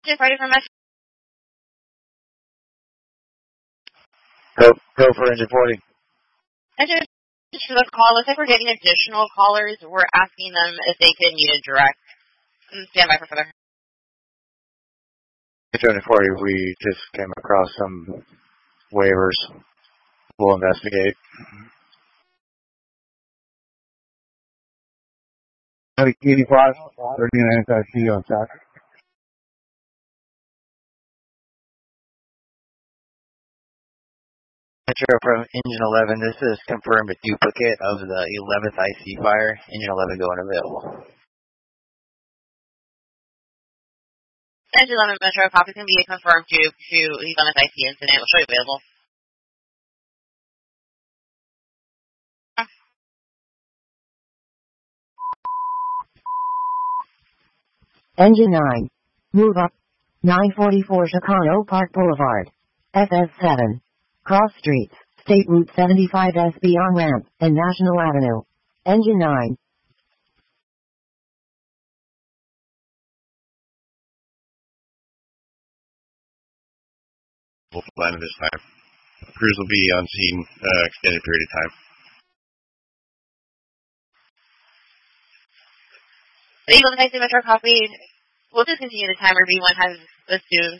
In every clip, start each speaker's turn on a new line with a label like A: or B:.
A: Just ready for Metro.
B: Go for engine 40.
A: Engine to the call. Looks like we're getting additional callers. We're asking them if they can meet a direct. Stand by for further.
B: Engine 40, we just came across some waivers. We'll investigate.
C: 85, 39 SIC on track.
B: Metro from Engine 11, this is confirmed a duplicate of the 11th IC fire. Engine 11 going available.
A: Engine 11 Metro, copy can be confirmed due to the 11th IC incident. We'll show you available.
D: Engine 9. Move up. 944 Chicano Park Boulevard. FS7. Cross Streets. State Route 75 SB on ramp and National Avenue. Engine 9.
E: We'll plan this time. Crews will be on scene extended period of time.
A: The 11th IC Metro copy. We'll just continue the timer. V1 has assumed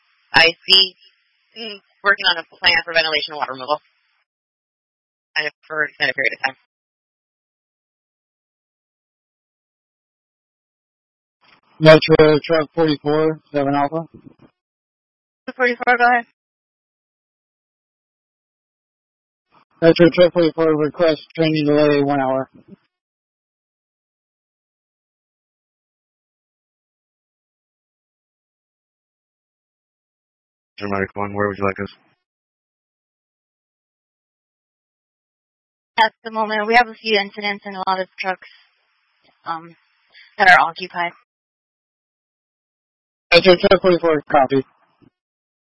A: IC. Working on a plan for ventilation and water removal. And for an extended period of time.
C: Metro truck 44, 7 Alpha.
A: 44, go ahead.
C: Metro truck 44 request training delay 1 hour.
B: Dramatic 1, where would you like us?
A: At the moment, we have a few incidents and a lot of trucks that are occupied.
C: Metro truck 44, copy.